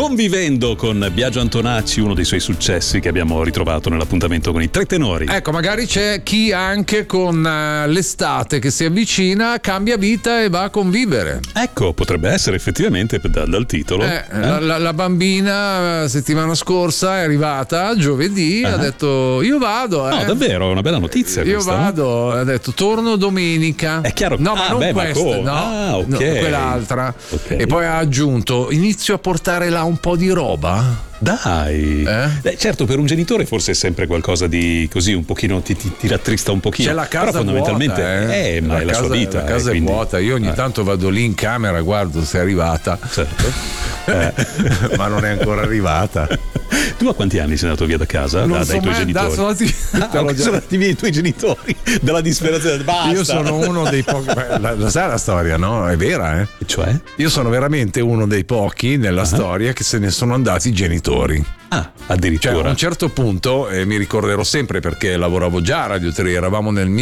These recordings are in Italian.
convivendo con Biagio Antonacci, uno dei suoi successi che abbiamo ritrovato nell'appuntamento con i tre tenori. Ecco, magari c'è chi anche con l'estate che si avvicina cambia vita e va a convivere. Ecco, potrebbe essere effettivamente dal titolo. La bambina settimana scorsa è arrivata giovedì, ha detto io vado. No, davvero, è una bella notizia io questa, vado, no? Ha detto torno domenica. È chiaro. No, ma non questa, ok. No, quell'altra. Okay. E poi ha aggiunto inizio a portare là un po' di roba. Dai, certo, per un genitore forse è sempre qualcosa di così un pochino ti rattrista un pochino. C'è la casa però fondamentalmente vuota, ma è la sua vita. La casa è vuota. Io ogni tanto vado lì in camera, guardo se è arrivata. Certo. Ma non è ancora arrivata. Tu a quanti anni sei andato via da casa? Dai tuoi genitori? Sono andati via i tuoi genitori dalla disperazione. Basta. Io sono uno dei pochi. La sai la storia, no? È vera, Cioè? Io sono veramente uno dei pochi nella storia che se ne sono andati i genitori. Addirittura. Cioè, a un certo punto, mi ricorderò sempre perché lavoravo già a Radio 3, eravamo nel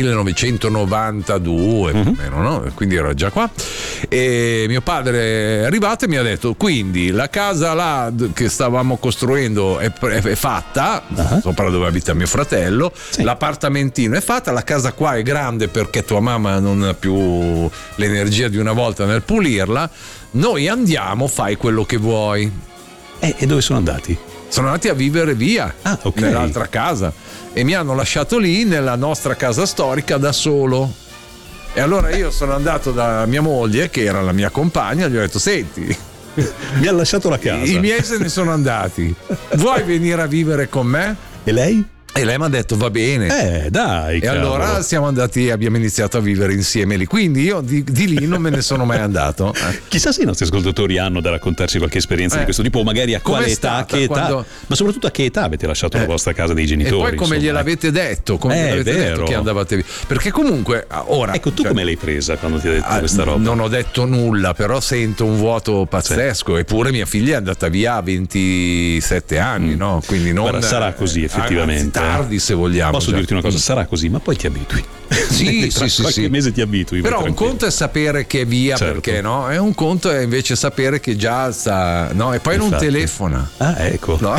1992, più o meno, no? Quindi ero già qua. E mio padre è arrivato e mi ha detto: quindi la casa là che stavamo costruendo è fatta, sopra dove abita mio fratello, l'appartamentino è fatta, la casa qua è grande perché tua mamma non ha più l'energia di una volta nel pulirla. Noi andiamo, fai quello che vuoi. E dove sono andati? Sono andati a vivere via nell'altra casa e mi hanno lasciato lì nella nostra casa storica da solo. E allora io sono andato da mia moglie, che era la mia compagna, gli ho detto: senti, mi ha lasciato la casa, i miei se ne sono andati, vuoi venire a vivere con me? E lei? E lei mi ha detto va bene. Dai. E cavolo. allora siamo andati, abbiamo iniziato a vivere insieme lì. Quindi io di lì non me ne sono mai andato. Chissà se i nostri ascoltatori hanno da raccontarci qualche esperienza di questo tipo, magari a quale età, che età, ma soprattutto a che età avete lasciato la vostra casa dei genitori. E poi come gliel'avete detto? Come gliel'avete detto che andavate via? Perché comunque ora. Ecco, tu come l'hai presa quando ti ha detto questa roba? Non ho detto nulla, però sento un vuoto pazzesco. Eppure mia figlia è andata via a 27 anni, no? Quindi non. Guarda, sarà così effettivamente. Tardi, se vogliamo. Posso dirti una cosa, sarà così, ma poi ti abitui. Sì, qualche mese ti abitui. Però un conto è sapere che è via, perché no? E un conto è invece sapere che già sta, no? E poi non telefona. Ecco. No?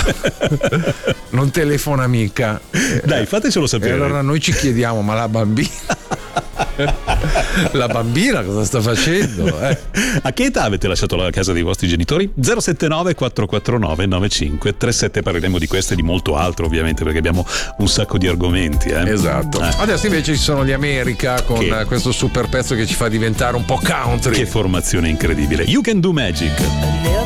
Non telefona mica. Dai, fatecelo sapere. E allora noi ci chiediamo, ma la bambina cosa sta facendo? A che età avete lasciato la casa dei vostri genitori? 079 449 9537. Parleremo di questo e di molto altro, ovviamente, perché abbiamo un sacco di argomenti. Esatto. Adesso invece ci sono gli America con questo super pezzo che ci fa diventare un po' country. Che formazione incredibile. You Can Do Magic.